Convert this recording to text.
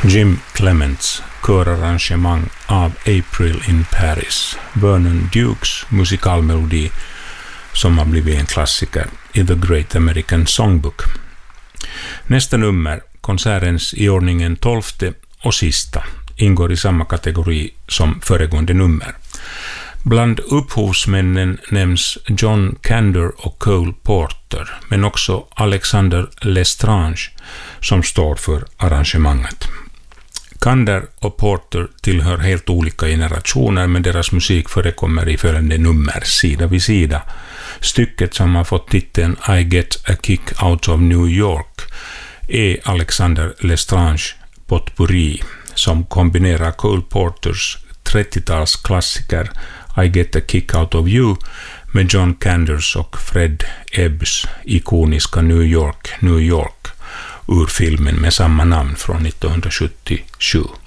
Jim Clements, körarrangemang av April in Paris, Vernon Dukes musikalmelodi som har blivit en klassiker i The Great American Songbook. Nästa nummer, konsertens i ordningen 12:e och sista, ingår i samma kategori som föregående nummer. Bland upphovsmännen nämns John Kander och Cole Porter, men också Alexander Lestrange som står för arrangemanget. Kander och Porter tillhör helt olika generationer, men deras musik förekommer i följande nummer sida vid sida. Stycket som har fått titeln I Get a Kick Out of New York är Alexander Lestrange potpourri som kombinerar Cole Porters 30-talsklassiker I Get a Kick Out of You med John Kanders och Fred Ebbs ikoniska New York, New York ur filmen med samma namn från 1977.